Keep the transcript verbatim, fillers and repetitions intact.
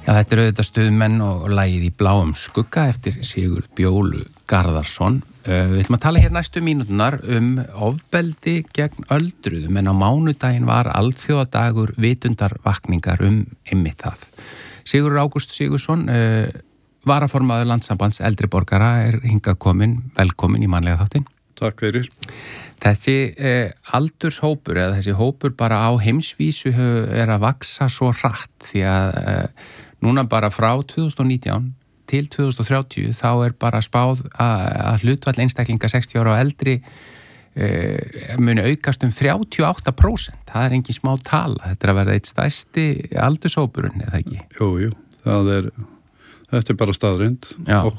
Já, þetta eru auðvitað Stuðmenn og lagið Í bláum skugga eftir Sigurð Bjólu Garðarsson. Við ætlum að tala hér næstu mínúturnar um ofbeldi gegn öldruðum, en á mánudaginn var alþjóðadagur vitundarvakningar um einmitt það. Sigurður Ágúst Sigurðsson, varaformaður Landssambands eldri borgara, er hingað komin, velkomin í mannlega þáttinn. Takk fyrir. Þessi eh, aldurshópur eða þessi hópur bara á heimsvísu er að vaksa svo hratt því að eh, núna bara frá tvö þúsund og nítján til tvö þúsund og þrjátíu þá er bara spáð að, að hlutfall einstaklinga sextíu ára og eldri eh, muni aukast um þrjátíu og átta prósent. Það er engin smá tala. Þetta er að verða eitt stærsti aldurshópurinn, eða ekki? Jú, jú. Það er, þetta er bara staðreind. Já.